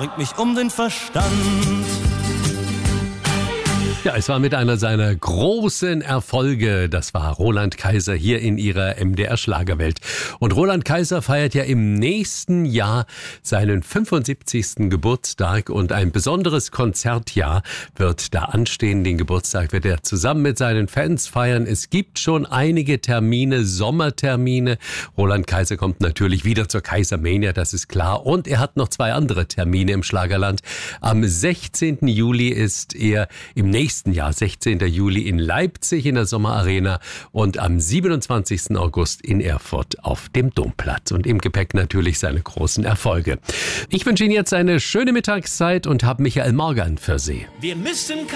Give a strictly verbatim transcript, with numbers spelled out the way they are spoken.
bringt mich um den Verstand. Ja, es war mit einer seiner großen Erfolge. Das war Roland Kaiser hier in ihrer M D R-Schlagerwelt. Und Roland Kaiser feiert ja im nächsten Jahr seinen fünfundsiebzigsten Geburtstag. Und ein besonderes Konzertjahr wird da anstehen. Den Geburtstag wird er zusammen mit seinen Fans feiern. Es gibt schon einige Termine, Sommertermine. Roland Kaiser kommt natürlich wieder zur Kaisermania, das ist klar. Und er hat noch zwei andere Termine im Schlagerland. Am sechzehnten Juli ist er im nächsten Jahr, sechzehnten Juli in Leipzig in der Sommerarena und am siebenundzwanzigsten August in Erfurt auf dem Domplatz. Und im Gepäck natürlich seine großen Erfolge. Ich wünsche Ihnen jetzt eine schöne Mittagszeit und habe Michael Morgan für Sie. Wir müssen